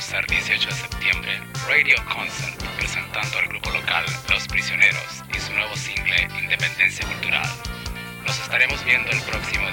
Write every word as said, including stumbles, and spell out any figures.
Concert dieciocho de septiembre, Radio Concert, presentando al grupo local Los Prisioneros y su nuevo single Independencia Cultural. Nos estaremos viendo el próximo